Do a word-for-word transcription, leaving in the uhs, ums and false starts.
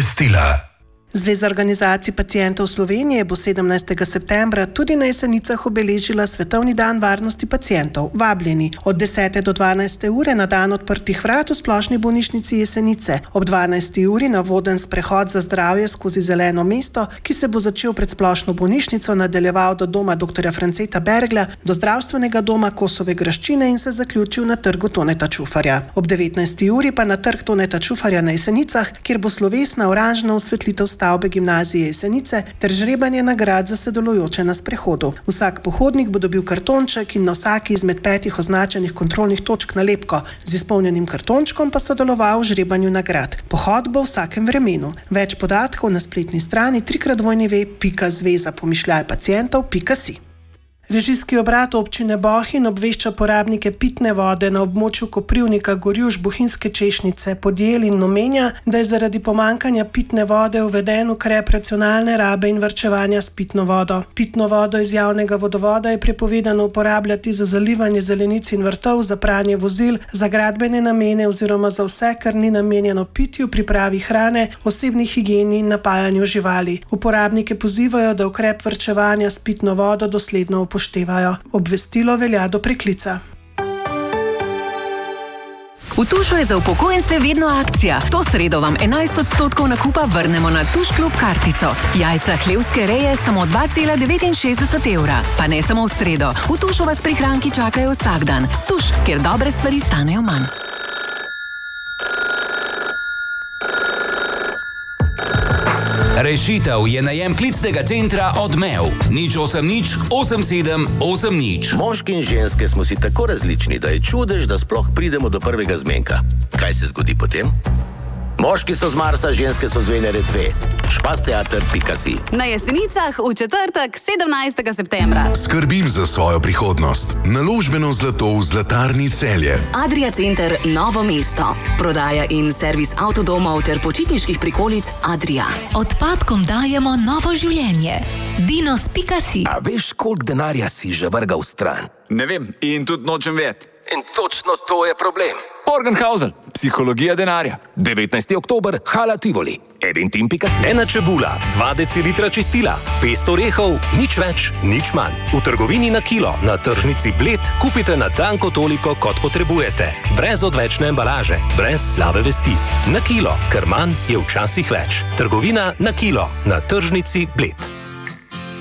Obvestila. Zveza organizacij pacientov Slovenije bo sedemnajstega septembra tudi na Jesenicah obeležila Svetovni dan varnosti pacientov. Vabljeni od desete do dvanajste ure na dan odprtih vrat v Splošni bolnišnici Jesenice. Ob dvanajsti uri na voden sprehod za zdravje skozi zeleno mesto, ki se bo začel pred Splošno bolnišnico, nadaljeval do doma doktorja Franceta Bergla, do zdravstvenega doma Kosove graščine in se zaključil na trgu Toneta Čufarja. Ob devetnajsti uri pa na trg Toneta Čufarja na Jesenicah, kjer bo slovesna oranžna osvetlitev stavbe gimnazije Jesenice ter žrebanje nagrad za sodelujoče na sprehodu. Vsak pohodnik bo dobil kartonček in na vsaki izmed petih označenih kontrolnih točk nalepko. Z izpolnjenim kartončkom pa sodeloval v žrebanju nagrad. Pohod bo v vsakem vremenu. Več podatkov na spletni strani trikrat dvojni ve pika zveza pomišljaj pacientov pika si. Režijski obrat občine Bohinj obvešča porabnike pitne vode na območju Koprivnika, Gorjuš, Bohinjske Češnjice, Podjel in omenja, da je zaradi pomanjkanja pitne vode uveden ukrep racionalne rabe in varčevanja s pitno vodo. Pitno vodo iz javnega vodovoda je prepovedano uporabljati za zalivanje zelenic in vrtov, za pranje vozil, za gradbene namene oziroma za vse, kar ni namenjeno pitju, pripravi hrane, osebni higieni in napajanju živali. Uporabnike pozivajo, da ukrep varčevanja s pitno vodo dosledno upoštevajo. Obvestilo velja do preklica. V Tušu je za upokojence vedno akcija. To sredo vam enajst odstotkov nakupa vrnemo na Tuš klub kartico. Jajca hlevske reje samo dva cela devetinšestdeset evra. Pa ne samo v sredo. V Tušu vas prihranki čakajo vsak dan. Tuš, kjer dobre stvari stanejo manj. Rešitev je najem klicnega centra Odmev. Nič osem nič, osem sedem, osem nič. Moški in ženske smo si tako različni, da je čudež, da sploh pridemo do prvega zmenka. Kaj se zgodi potem? Moški so z Marsa, ženske so z Venere dve. špasteater pika si. Na Jesenicah v četrtek, sedemnajstega septembra. Skrbim za svojo prihodnost. Naložbeno zlato v Zlatarni Celje. Adria Center Novo mesto. Prodaja in servis avtodomov ter počitniških prikolic Adria. Odpadkom dajemo novo življenje. dinos pika si. A veš, koliko denarja si že vrgal stran? Ne vem in tudi nočem vedeti. In točno to je problem. Morgenhausen, psihologija denarja. devetnajsti oktober, Hala Tivoli. eventim pika si. Ena čebula, dva decilitra čistila, pest orehov, nič več, nič manj. V trgovini na kilo, na tržnici Bled, kupite na tanko toliko, kot potrebujete. Brez odvečne embalaže, brez slabe vesti. Na kilo, ker manj je včasih več. Trgovina na kilo, na tržnici Bled.